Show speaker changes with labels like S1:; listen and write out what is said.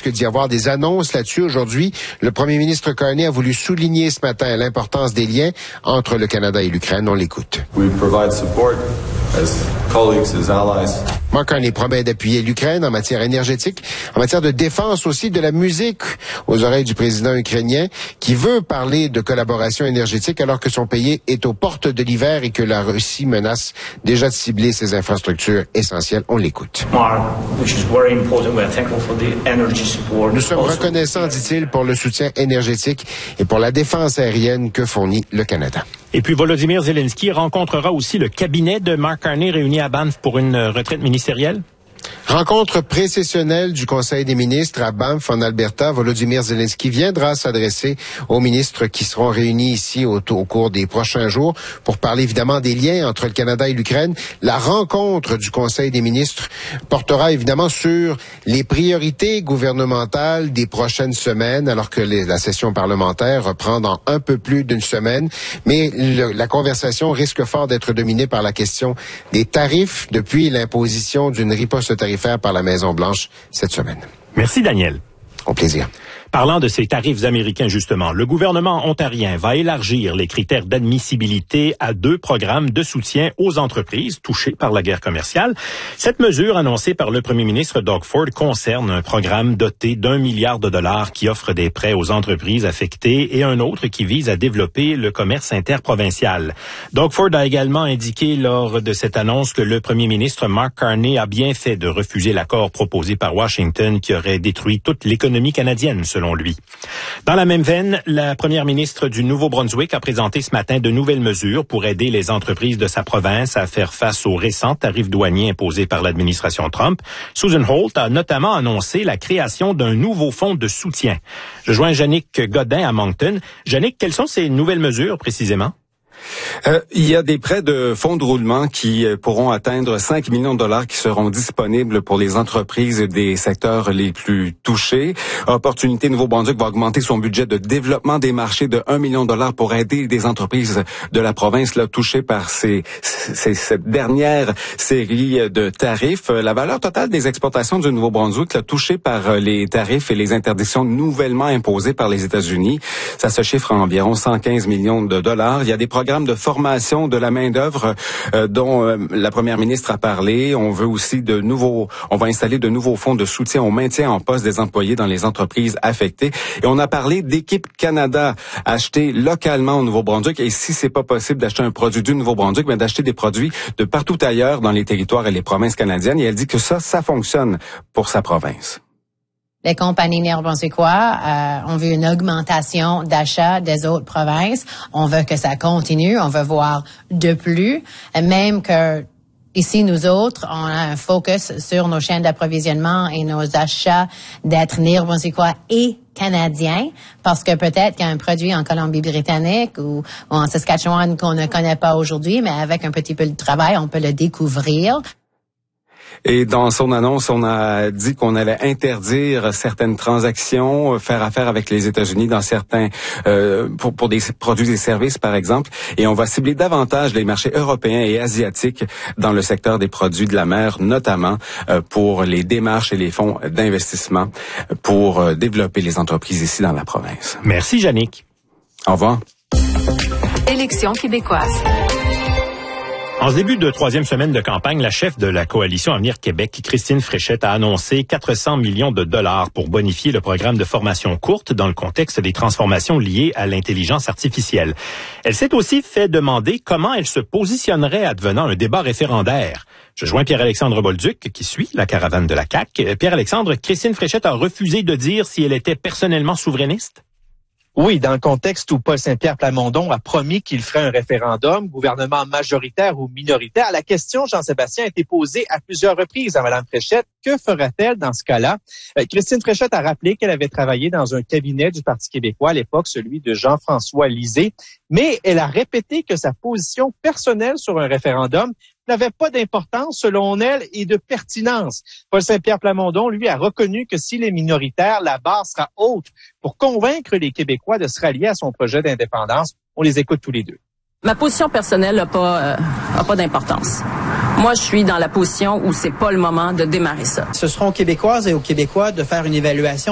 S1: risque d'y avoir des annonces là-dessus aujourd'hui. Le premier ministre Carney a voulu souligner ce matin l'importance des liens entre le Canada et l'Ukraine. On l'écoute.
S2: We provide support as colleagues, as allies.
S1: Mark Carney promet d'appuyer l'Ukraine en matière énergétique, en matière de défense aussi, de la musique aux oreilles du président ukrainien qui veut parler de collaboration énergétique alors que son pays est aux portes de l'hiver et que la Russie menace déjà de cibler ses infrastructures essentielles. On l'écoute. Nous sommes reconnaissants, dit-il, pour le soutien énergétique et pour la défense aérienne que fournit le Canada.
S3: Et puis Volodymyr Zelensky rencontrera aussi le cabinet de Mark Carney réuni à Banff pour une retraite ministérielle.
S1: Rencontre précessionnelle du Conseil des ministres à Banff, en Alberta. Volodymyr Zelensky viendra s'adresser aux ministres qui seront réunis ici au cours des prochains jours pour parler évidemment des liens entre le Canada et l'Ukraine. La rencontre du Conseil des ministres portera évidemment sur les priorités gouvernementales des prochaines semaines, alors que la session parlementaire reprend dans un peu plus d'une semaine. Mais la conversation risque fort d'être dominée par la question des tarifs depuis l'imposition d'une riposte tarifaire par la Maison-Blanche cette semaine.
S3: Merci, Daniel.
S1: Au plaisir.
S3: Parlant de ces tarifs américains, justement, le gouvernement ontarien va élargir les critères d'admissibilité à 2 programmes de soutien aux entreprises touchées par la guerre commerciale. Cette mesure, annoncée par le premier ministre Doug Ford, concerne un programme doté d'1 milliard de dollars qui offre des prêts aux entreprises affectées et un autre qui vise à développer le commerce interprovincial. Doug Ford a également indiqué lors de cette annonce que le premier ministre Mark Carney a bien fait de refuser l'accord proposé par Washington qui aurait détruit toute l'économie canadienne, selon lui. Dans la même veine, la première ministre du Nouveau-Brunswick a présenté ce matin de nouvelles mesures pour aider les entreprises de sa province à faire face aux récents tarifs douaniers imposés par l'administration Trump. Susan Holt a notamment annoncé la création d'un nouveau fonds de soutien. Je joins Jannick Godin à Moncton. Jannick, quelles sont ces nouvelles mesures précisément?
S4: Il y a des prêts de fonds de roulement qui pourront atteindre 5 millions de dollars qui seront disponibles pour les entreprises des secteurs les plus touchés. Opportunité Nouveau-Brunswick va augmenter son budget de développement des marchés de 1 million de dollars pour aider des entreprises de la province là touchées par cette dernière série de tarifs. La valeur totale des exportations du Nouveau-Brunswick là touchée par les tarifs et les interdictions nouvellement imposées par les États-Unis, ça se chiffre à environ 115 millions de dollars. Il y a des programmes de formation de la main-d'œuvre dont la première ministre a parlé. On va installer de nouveaux fonds de soutien au maintien en poste des employés dans les entreprises affectées. Et on a parlé d'Équipe Canada acheter localement au Nouveau-Brunswick. Et si c'est pas possible d'acheter un produit du Nouveau-Brunswick, mais d'acheter des produits de partout ailleurs dans les territoires et les provinces canadiennes. Et elle dit que ça fonctionne pour sa province.
S5: Les compagnies néo-brunswickois ont vu une augmentation d'achats des autres provinces. On veut que ça continue. On veut voir de plus. Même que ici, nous autres, on a un focus sur nos chaînes d'approvisionnement et nos achats d'être néo-brunswickois et canadiens, parce que peut-être qu'il y a un produit en Colombie-Britannique ou en Saskatchewan qu'on ne connaît pas aujourd'hui, mais avec un petit peu de travail, on peut le découvrir.
S4: Et dans son annonce, on a dit qu'on allait interdire certaines transactions, faire affaire avec les États-Unis dans certains pour des produits et services, par exemple. Et on va cibler davantage les marchés européens et asiatiques dans le secteur des produits de la mer, notamment pour les démarches et les fonds d'investissement pour développer les entreprises ici dans la province.
S3: Merci, Jannick.
S4: Au revoir.
S6: Élections québécoises.
S3: En ce début de 3e semaine de campagne, la chef de la coalition Avenir Québec, Christine Fréchette, a annoncé 400 millions de dollars pour bonifier le programme de formation courte dans le contexte des transformations liées à l'intelligence artificielle. Elle s'est aussi fait demander comment elle se positionnerait advenant un débat référendaire. Je joins Pierre-Alexandre Bolduc, qui suit la caravane de la CAQ. Pierre-Alexandre, Christine Fréchette a refusé de dire si elle était personnellement souverainiste.
S7: Oui, dans le contexte où Paul Saint-Pierre Plamondon a promis qu'il ferait un référendum, gouvernement majoritaire ou minoritaire, la question, Jean-Sébastien, a été posée à plusieurs reprises à Mme Fréchette. Que fera-t-elle dans ce cas-là? Christine Fréchette a rappelé qu'elle avait travaillé dans un cabinet du Parti québécois à l'époque, celui de Jean-François Lisée, mais elle a répété que sa position personnelle sur un référendum n'avait pas d'importance selon elle et de pertinence. Paul Saint-Pierre Plamondon, lui, a reconnu que s'il est minoritaire, la barre sera haute pour convaincre les Québécois de se rallier à son projet d'indépendance. On les écoute tous les deux.
S8: Ma position personnelle n'a pas d'importance. Moi, je suis dans la position où c'est pas le moment de démarrer ça.
S9: Ce sera aux Québécoises et aux Québécois de faire une évaluation